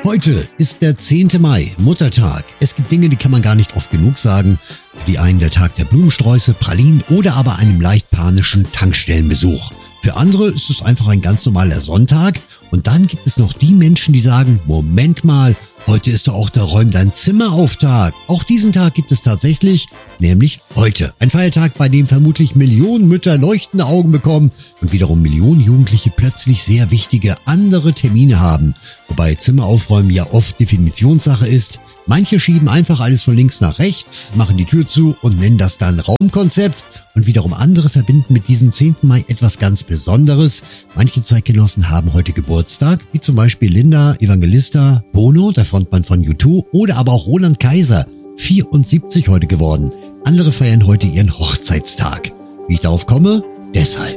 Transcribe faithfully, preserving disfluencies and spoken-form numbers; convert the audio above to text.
Heute ist der zehnte Mai, Muttertag. Es gibt Dinge, die kann man gar nicht oft genug sagen. Für die einen der Tag der Blumensträuße, Pralinen oder aber einem leicht panischen Tankstellenbesuch. Für andere ist es einfach ein ganz normaler Sonntag. Und dann gibt es noch die Menschen, die sagen, Moment mal, heute ist doch auch der Räum dein Zimmer auf Tag. Auch diesen Tag gibt es tatsächlich, nämlich heute. Ein Feiertag, bei dem vermutlich Millionen Mütter leuchtende Augen bekommen und wiederum Millionen Jugendliche plötzlich sehr wichtige andere Termine haben. Wobei Zimmer aufräumen ja oft Definitionssache ist. Manche schieben einfach alles von links nach rechts, machen die Tür zu und nennen das dann Raumkonzept. Und wiederum andere verbinden mit diesem zehnten Mai etwas ganz Besonderes. Manche Zeitgenossen haben heute Geburtstag, wie zum Beispiel Linda Evangelista, Bono, der Frontmann von U zwei, oder aber auch Roland Kaiser, vierundsiebzig heute geworden. Andere feiern heute ihren Hochzeitstag. Wie ich darauf komme? Deshalb.